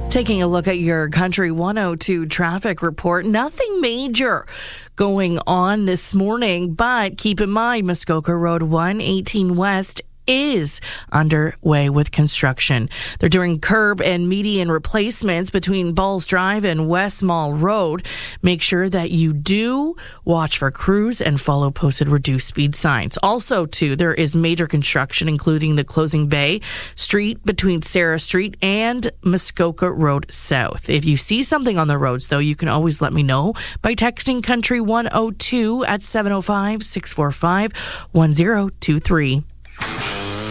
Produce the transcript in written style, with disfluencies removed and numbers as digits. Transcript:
Taking a look at your Country 102 traffic report, nothing major going on this morning, but keep in mind Muskoka Road 118 West is underway with construction. They're doing curb and median replacements between Balls Drive and West Mall Road. Make sure that you do watch for crews and follow posted reduced speed signs. Also, too, there is major construction, including the closing Bay Street between Sarah Street and Muskoka Road South. If you see something on the roads, though, you can always let me know by texting Country 102 at 705-645-1023.